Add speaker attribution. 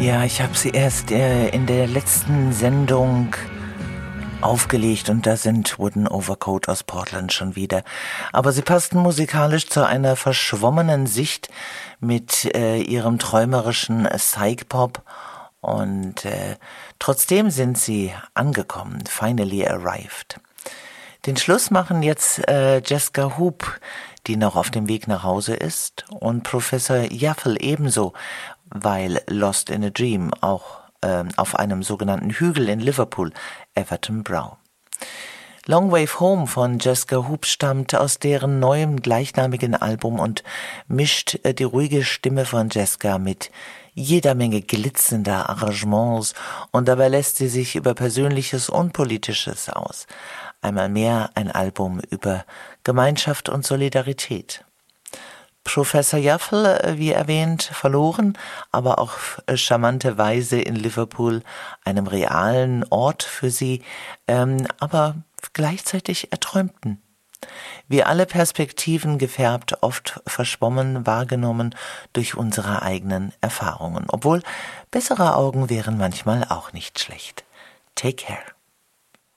Speaker 1: Ja, ich habe sie erst in der letzten Sendung aufgelegt und da sind Wooden Overcoat aus Portland schon wieder. Aber sie passten musikalisch zu einer verschwommenen Sicht mit ihrem träumerischen Psych-Pop und trotzdem sind sie angekommen, finally arrived. Den Schluss machen jetzt Jessica Hoop, die noch auf dem Weg nach Hause ist, und Professor Yaffle ebenso, weil Lost in a Dream auch auf einem sogenannten Hügel in Liverpool, Everton Brow. Long Wave Home von Jessica Hoop stammt aus deren neuem gleichnamigen Album und mischt die ruhige Stimme von Jessica mit jeder Menge glitzernder Arrangements, und dabei lässt sie sich über Persönliches und Politisches aus. Einmal mehr ein Album über Gemeinschaft und Solidarität. Professor Yaffle, wie erwähnt, verloren, aber auf charmante Weise in Liverpool, einem realen Ort für sie, aber gleichzeitig erträumten. Wir alle Perspektiven gefärbt, oft verschwommen wahrgenommen durch unsere eigenen Erfahrungen, obwohl bessere Augen wären manchmal auch nicht schlecht. Take care.